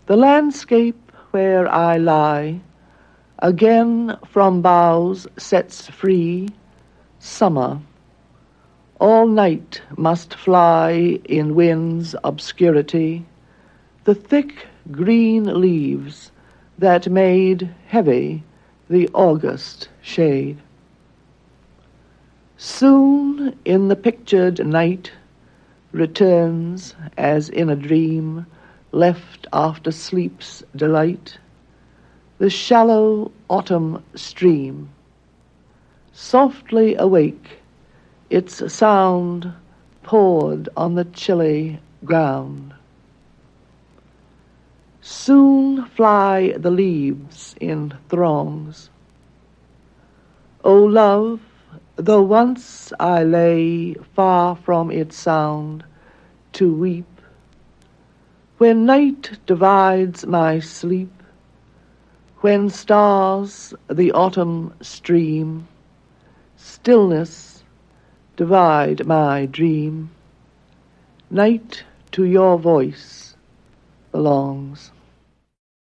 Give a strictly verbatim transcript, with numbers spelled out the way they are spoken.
The landscape where I lie, again from boughs sets free, summer. All night must fly in wind's obscurity the thick green leaves that made heavy the August shade. Soon in the pictured night returns, as in a dream left after sleep's delight, the shallow autumn stream. Softly awake, its sound poured on the chilly ground. Soon fly the leaves in throngs. O love, though once I lay far from its sound to weep, when night divides my sleep, when stars the autumn stream, stillness divide my dream, night to your voice belongs.